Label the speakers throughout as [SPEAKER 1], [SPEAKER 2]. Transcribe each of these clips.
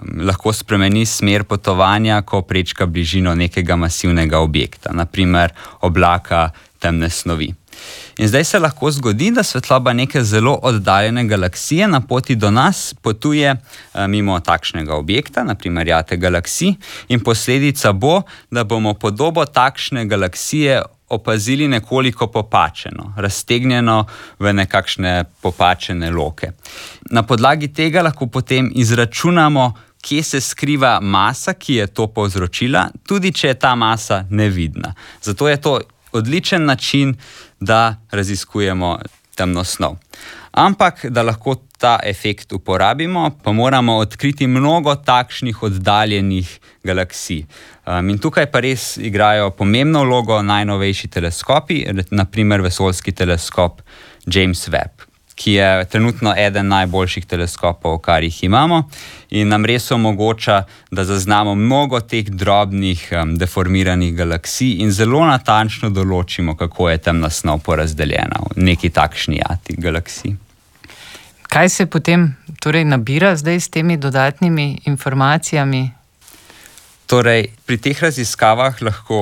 [SPEAKER 1] lahko spremeni smer potovanja, ko prečka bližino nekega masivnega objekta, naprimer oblaka temne snovi. In zdaj se lahko zgodi, da svetloba neke zelo oddaljene galaksije na poti do nas potuje mimo takšnega objekta, naprimer jate galaksij, in posledica bo, da bomo podobo takšne galaksije opazili nekoliko popačeno, raztegnjeno v nekakšne popačene loke. Na podlagi tega lahko potem izračunamo, kje se skriva masa, ki je to povzročila, tudi če je ta masa nevidna. Zato je to odličen način, da raziskujemo temno snov. Ampak, da lahko ta efekt uporabimo, pa moramo odkriti mnogo takšnih oddaljenih galaksij. In tukaj pa res igrajo pomembno vlogo najnovejši teleskopi, naprimer vesoljski teleskop James Webb, ki je trenutno eden najboljših teleskopov, kar jih imamo, in nam res omogoča, da zaznamo mnogo teh drobnih, deformiranih galaksij in zelo natančno določimo, kako je temna snov porazdeljena v neki takšni jati galaksij.
[SPEAKER 2] Kaj se potem torej nabira zdaj s temi dodatnimi informacijami?
[SPEAKER 1] Torej, pri teh raziskavah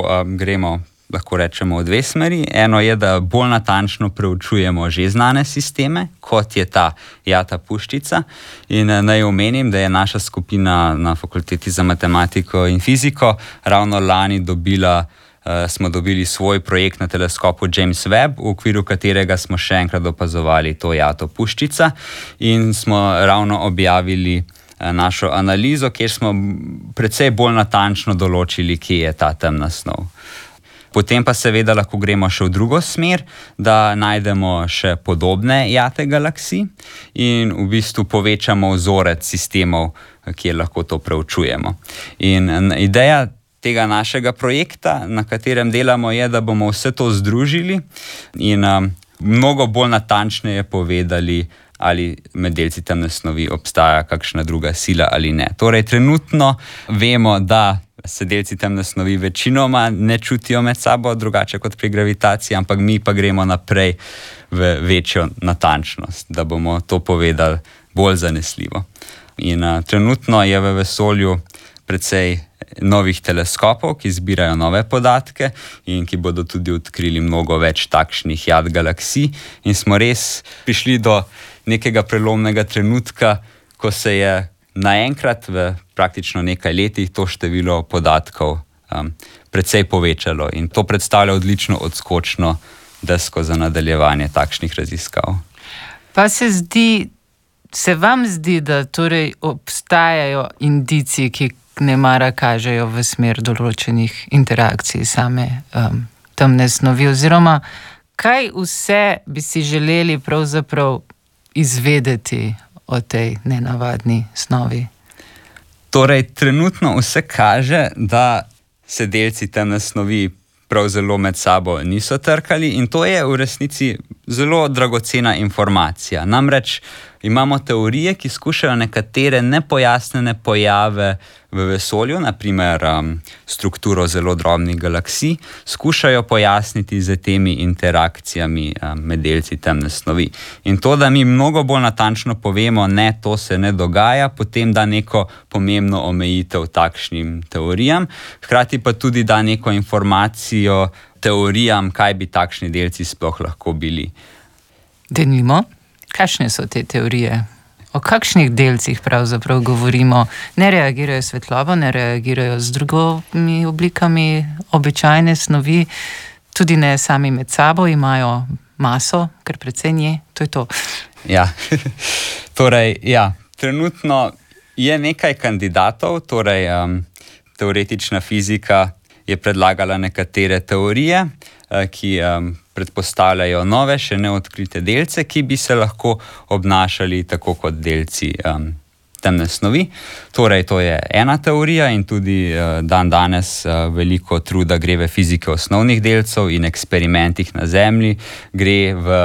[SPEAKER 1] lahko rečemo v dve smeri. Eno je, da bolj natančno preučujemo že znane sisteme, kot je ta jata puščica. In naj omenim, da je naša skupina na Fakulteti za matematiko in fiziko ravno lani smo dobili svoj projekt na teleskopu James Webb, v okviru katerega smo še enkrat opazovali to jato puščica in smo ravno objavili našo analizo, kjer smo precej bolj natančno določili, kje je ta temna snov. Potem pa seveda lahko gremo še v drugo smer, da najdemo še podobne jate galaksij in v bistvu povečamo vzorec sistemov, kjer lahko to preučujemo. In ideja tega našega projekta, na katerem delamo, je, da bomo vse to združili in mnogo bolj natančneje povedali, ali med delci temne snovi obstaja kakšna druga sila ali ne. Torej, trenutno vemo, da se delci temne snovi večinoma ne čutijo med sabo, drugače kot pri gravitaciji, ampak mi pa gremo naprej v večjo natančnost, da bomo to povedali bolj zanesljivo. In trenutno je v vesolju precej novih teleskopov, ki zbirajo nove podatke in ki bodo tudi odkrili mnogo več takšnih jat galaksij. In smo res prišli do nekega prelomnega trenutka, ko se je naenkrat v praktično nekaj letih to število podatkov precej povečalo. In to predstavlja odlično odskočno desko za nadaljevanje takšnih raziskav.
[SPEAKER 2] Pa se vam zdi, da torej obstajajo indici, ki nemara kažejo v smer določenih interakcij same temne snovi, oziroma kaj vse bi si želeli pravzaprav izvedeti o tej nenavadni snovi?
[SPEAKER 1] Torej, trenutno vse kaže, da se delci temne snovi prav zelo med sabo niso trkali in to je v resnici zelo dragocena informacija. Namreč imamo teorije, ki skušajo nekatere nepojasnjene pojave v vesolju, naprimer strukturo zelo drobnih galaksij, skušajo pojasniti z temi interakcijami med delci temne snovi. In to, da mi mnogo bolj natančno povemo, ne, to se ne dogaja, potem da neko pomembno omejitev takšnim teorijam, hkrati pa tudi da neko informacijo teorijam, kaj bi takšni delci sploh lahko bili.
[SPEAKER 2] Denimo, kakšne so te teorije? O kakšnih delcih pravzaprav govorimo? Ne reagirajo svetlobo, ne reagirajo z drugimi oblikami običajne snovi, tudi ne sami med sabo, imajo maso, kar precej nje, to je to.
[SPEAKER 1] Ja, torej, trenutno je nekaj kandidatov, torej teoretična fizika je predlagala nekatere teorije, ki predpostavljajo nove, še neodkrite delce, ki bi se lahko obnašali tako kot delci temne snovi. Torej, to je ena teorija in tudi danes veliko truda gre v fizike osnovnih delcev in eksperimentih na Zemlji, gre v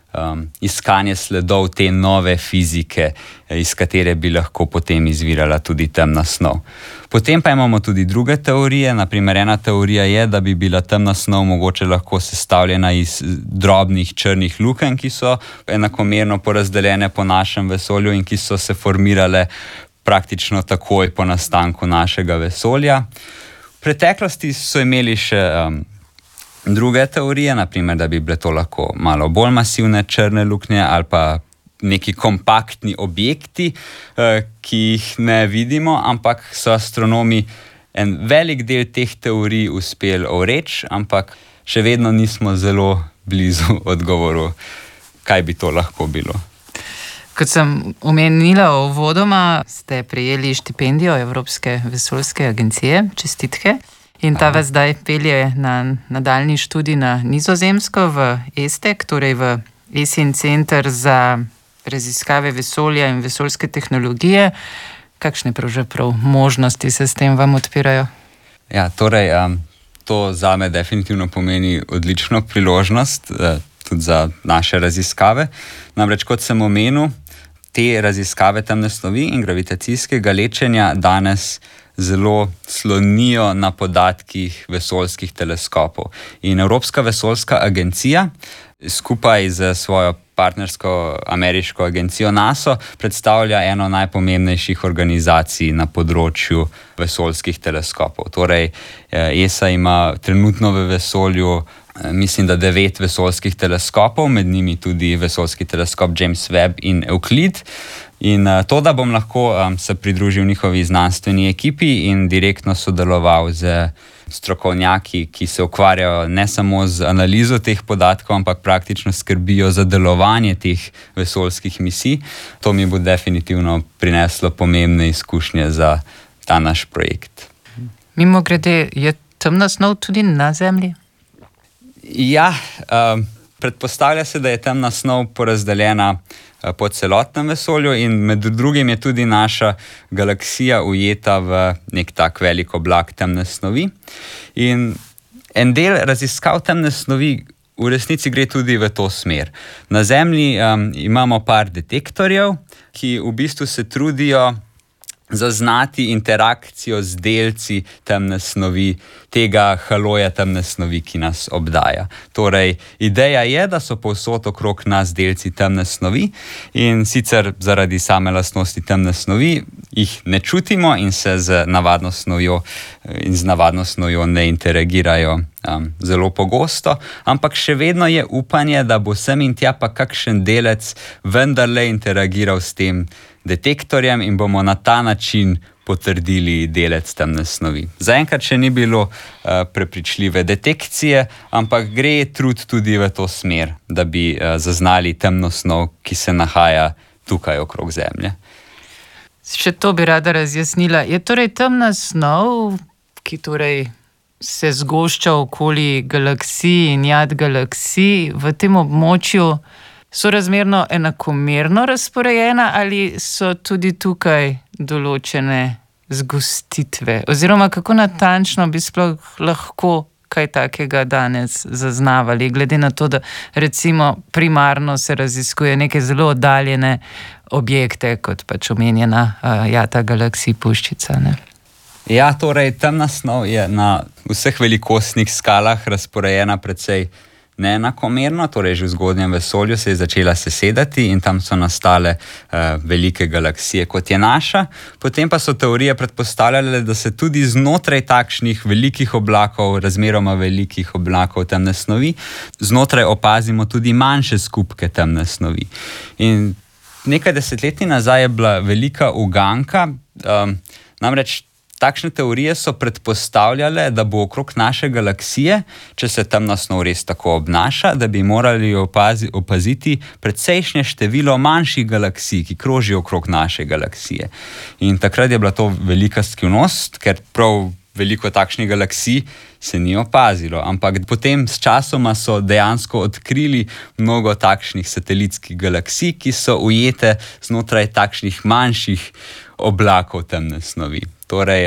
[SPEAKER 1] iskanje sledov te nove fizike, iz katere bi lahko potem izvirala tudi temna snov. Potem pa imamo tudi druge teorije, naprimer ena teorija je, da bi bila temna snov mogoče lahko sestavljena iz drobnih črnih lukenj, ki so enakomerno porazdeljene po našem vesolju in ki so se formirale praktično takoj po nastanku našega vesolja. V preteklosti so imeli še druge teorije, naprimer, da bi bile to lahko malo bolj masivne črne luknje ali pa neki kompaktni objekti, ki jih ne vidimo, ampak so astronomi en velik del teh teorij uspeli ovreči, ampak še vedno nismo zelo blizu odgovoru, kaj bi to lahko bilo.
[SPEAKER 2] Kot sem omenila uvodoma, ste prejeli štipendijo Evropske vesoljske agencije, čestitke. In ta vas zdaj pelje na nadaljnji študij na Nizozemsko v ESTEC, torej v ESIN center za raziskave vesolja in vesoljske tehnologije. Kakšne pravzaprav možnosti se s tem vam odpirajo?
[SPEAKER 1] Ja, torej, to zame definitivno pomeni odlično priložnost, tudi za naše raziskave. Namreč, kot sem omenil, te raziskave temne snovi in gravitacijskega lečenja danes zelo slonijo na podatkih vesoljskih teleskopov. In Evropska vesoljska agencija skupaj z svojo partnersko ameriško agencijo NASA predstavlja eno najpomembnejših organizacij na področju vesoljskih teleskopov. Torej, ESA ima trenutno v vesolju, mislim, da 9 vesoljskih teleskopov, med njimi tudi vesoljski teleskop James Webb in Euclid. In to, da bom lahko se pridružil njihovi znanstveni ekipi in direktno sodeloval z strokovnjaki, ki se ukvarjajo ne samo z analizo teh podatkov, ampak praktično skrbijo za delovanje teh vesoljskih misij, to mi bo definitivno prineslo pomembne izkušnje za ta naš projekt.
[SPEAKER 2] Mimogrede, je temna snov tudi na Zemlji?
[SPEAKER 1] Ja, predpostavlja se, da je temna snov porazdeljena po celotnem vesolju in med drugim je tudi naša galaksija ujeta v nek tak velik oblak temne snovi. In en del raziskav temne snovi v resnici gre tudi v to smer. Na Zemlji imamo par detektorjev, ki v bistvu se trudijo zaznati interakcijo z delci temne snovi, tega haloja temne snovi, ki nas obdaja. Torej, ideja je, da so povsod okrog nas delci temne snovi in sicer zaradi same lastnosti temne snovi jih ne čutimo in se z navadno snovjo ne interagirajo zelo pogosto, ampak še vedno je upanje, da bo sem in tja pa kakšen delec vendarle interagiral s tem detektorjem in bomo na ta način potrdili delec temne snovi. Zaenkrat še ni bilo prepričljive detekcije, ampak gre trud tudi v to smer, da bi zaznali temno snov, ki se nahaja tukaj okrog Zemlje.
[SPEAKER 2] Še to bi rada razjasnila. Je torej temna snov, ki torej se zgošča okoli galaksij in jad galaksij v tem območju sorazmerno enakomerno razporejena ali so tudi tukaj določene zgostitve? Oziroma, kako natančno bi sploh lahko kaj takega danes zaznavali, glede na to, da recimo primarno se raziskuje neke zelo oddaljene objekte, kot pač omenjena jata galaksij puščica, ne?
[SPEAKER 1] Ja, torej, temna snov je na vseh velikostnih skalah razporejena precej neenakomerno, torej že v zgodnjem vesolju se je začela sesedati in tam so nastale velike galaksije, kot je naša. Potem pa so teorije predpostavljale, da se tudi znotraj takšnih velikih oblakov, razmeroma velikih oblakov temne snovi, znotraj opazimo tudi manjše skupke temne snovi. In nekaj desetletij nazaj je bila velika uganka, namreč takšne teorije so predpostavljale, da bo okrog naše galaksije, če se temna snov res tako obnaša, da bi morali opaziti precejšnje število manjših galaksij, ki krožijo okrog naše galaksije. In takrat je bila to velika skrivnost, ker prav veliko takšnih galaksij se ni opazilo. Ampak potem s časoma so dejansko odkrili mnogo takšnih satelitskih galaksij, ki so ujete znotraj takšnih manjših oblakov temne snovi. Torej,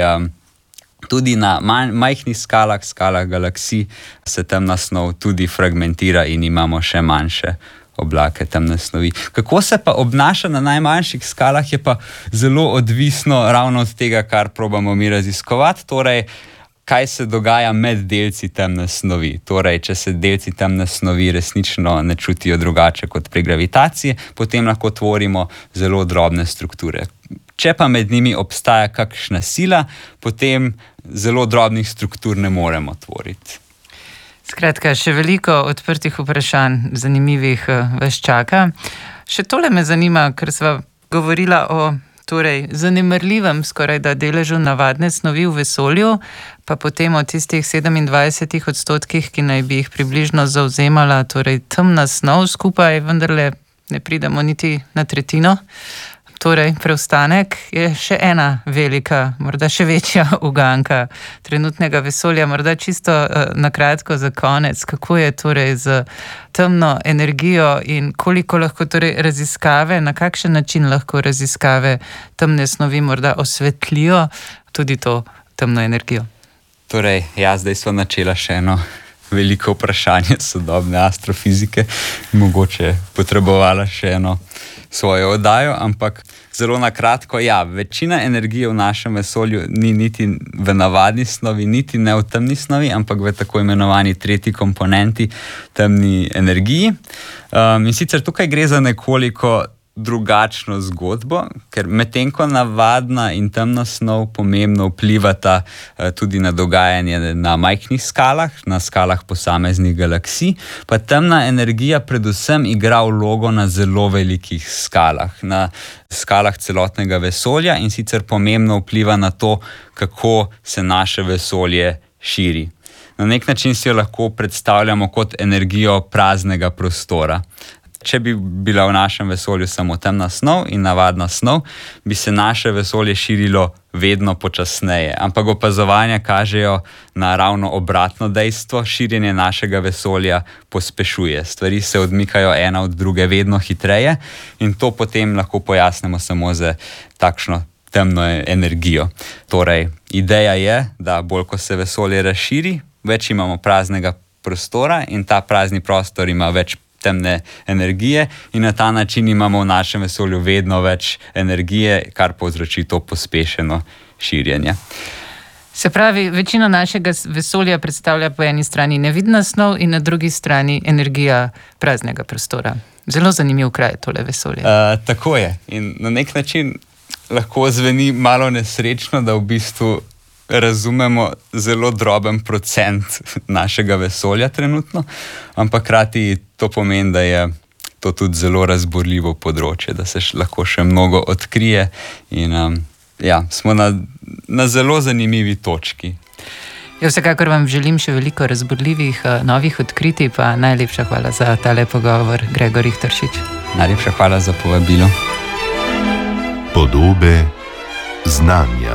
[SPEAKER 1] tudi na majhnih skalah galaksij se temna snov tudi fragmentira in imamo še manjše oblake temne snovi. Kako se pa obnaša na najmanjših skalah, je pa zelo odvisno ravno od tega, kar probamo mi raziskovati, torej kaj se dogaja med delci temne snovi. Torej, če se delci temne snovi resnično ne čutijo drugače kot pri gravitaciji, potem lahko tvorimo zelo drobne strukture. Če pa med njimi obstaja kakšna sila, potem zelo drobnih struktur ne moremo tvoriti.
[SPEAKER 2] Skratka, še veliko odprtih vprašanj, zanimivih, vas čaka. Še tole me zanima, ker sva govorila o zanemarljivem skoraj da deležu navadne snovi v vesolju, pa potem o tistih 27%, ki naj bi jih približno zavzemala, temna snov skupaj, vendarle ne pridemo niti na tretjino. Preostanek je še ena velika, morda še večja uganka trenutnega vesolja. Morda čisto na kratko za konec, kako je z temno energijo in koliko lahko raziskave, na kakšen način lahko raziskave temne snovi morda osvetlijo tudi to temno energijo.
[SPEAKER 1] Zdaj smo načela še eno veliko vprašanje sodobne astrofizike, mogoče potrebovala še eno svojo oddajo, ampak zelo na kratko, večina energije v našem vesolju ni niti v navadni snovi, niti ne v temni snovi, ampak v tako imenovani tretji komponenti, temni energiji. In sicer tukaj gre za nekoliko drugačno zgodbo, ker medtem ko navadna in temna snov pomembno vplivata tudi na dogajanje na majhnih skalah, na skalah posameznih galaksij, pa temna energija predvsem igra vlogo na zelo velikih skalah, na skalah celotnega vesolja, in sicer pomembno vpliva na to, kako se naše vesolje širi. Na nek način si jo lahko predstavljamo kot energijo praznega prostora. Če bi bila v našem vesolju samo temna snov in navadna snov, bi se naše vesolje širilo vedno počasneje. Ampak opazovanja kažejo na ravno obratno dejstvo. Širjenje našega vesolja pospešuje. Stvari se odmikajo ena od druge vedno hitreje in to potem lahko pojasnimo samo z takšno temno energijo. Ideja je, da bolj ko se vesolje razširi, več imamo praznega prostora in ta prazni prostor ima več temne energije in na ta način imamo v našem vesolju vedno več energije, kar povzroči to pospešeno širjenje.
[SPEAKER 2] Se pravi, večino našega vesolja predstavlja po eni strani nevidna snov in na drugi strani energija praznega prostora. Zelo zanimiv kraj je tole vesolje.
[SPEAKER 1] Tako je. In na nek način lahko zveni malo nesrečno, da v bistvu razumemo zelo droben procent našega vesolja trenutno, ampak hkrati to pomeni, da je to tudi zelo razburljivo področje, da se lahko še mnogo odkrije in smo na zelo zanimivi točki.
[SPEAKER 2] Vsekakor vam želim še veliko razburljivih novih odkritij, pa najlepša hvala za tale pogovor, Gregor Richteršič.
[SPEAKER 1] Najlepša hvala za povabilo.
[SPEAKER 3] Podobe znanja.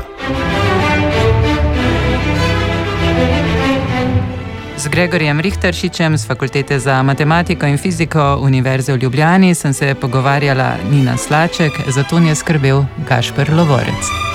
[SPEAKER 2] Z Gregorjem Richteršičem z Fakultete za matematiko in fiziko Univerze v Ljubljani sem se pogovarjala Nina Slaček, za to je skrbel Gašper Lovorec.